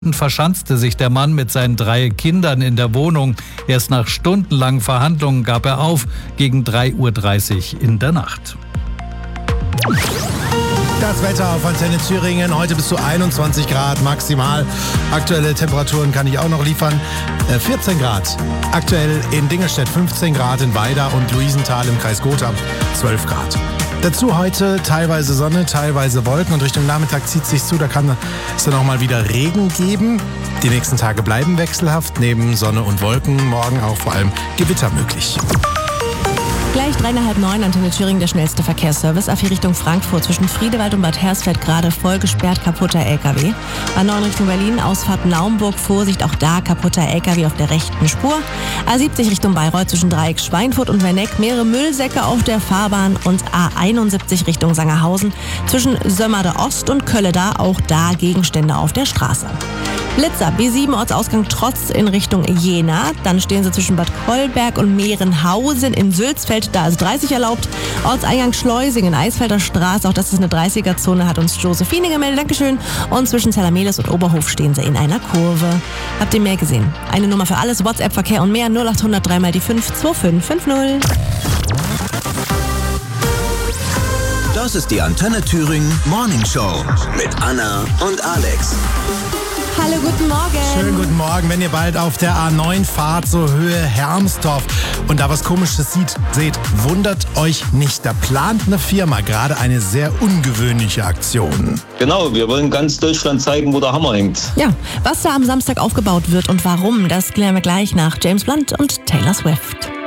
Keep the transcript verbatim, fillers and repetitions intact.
verschanzte sich der Mann mit seinen drei Kindern in der Wohnung. Erst nach stundenlangen Verhandlungen gab er auf, gegen drei Uhr dreißig in der Nacht. Das Wetter auf Antenne Thüringen, heute bis zu einundzwanzig Grad maximal. Aktuelle Temperaturen kann ich auch noch liefern. Äh, vierzehn Grad. Aktuell in Dingelstedt fünfzehn Grad, in Weida und Luisenthal im Kreis Gotha zwölf Grad. Dazu heute teilweise Sonne, teilweise Wolken und Richtung Nachmittag zieht es sich zu. Da kann es dann auch mal wieder Regen geben. Die nächsten Tage bleiben wechselhaft. Neben Sonne und Wolken morgen auch vor allem Gewitter möglich. Gleich drei nach halb neun, Antenne Thüringen, der schnellste Verkehrsservice. A vier Richtung Frankfurt zwischen Friedewald und Bad Hersfeld gerade voll gesperrt, kaputter L K W. A neun Richtung Berlin, Ausfahrt Naumburg, Vorsicht, auch da kaputter L K W auf der rechten Spur. A siebzig Richtung Bayreuth zwischen Dreieck Schweinfurt und Werneck, mehrere Müllsäcke auf der Fahrbahn. Und A einundsiebzig Richtung Sangerhausen zwischen Sömmerde Ost und Kölleda, auch da Gegenstände auf der Straße. Blitzer, B sieben Ortsausgang Trotz in Richtung Jena. Dann stehen sie zwischen Bad Kollberg und Mehrenhausen in Sülzfeld. Da ist dreißig erlaubt. Ortseingang Schleusingen, Eisfelder Straße. Auch das ist eine dreißiger-Zone, hat uns Josephine gemeldet. Dankeschön. Und zwischen Zerlameles und Oberhof stehen sie in einer Kurve. Habt ihr mehr gesehen? Eine Nummer für alles, WhatsApp-Verkehr und mehr. null acht hundert drei mal die fünf zwei fünf fünf null. Das ist die Antenne Thüringen Morning Show mit Anna und Alex. Hallo, guten Morgen. Schönen guten Morgen, wenn ihr bald auf der A neun fahrt, so Höhe Hermsdorf und da was Komisches sieht, seht, wundert euch nicht. Da plant eine Firma gerade eine sehr ungewöhnliche Aktion. Genau, wir wollen ganz Deutschland zeigen, wo der Hammer hängt. Ja, was da am Samstag aufgebaut wird und warum, das klären wir gleich nach James Blunt und Taylor Swift.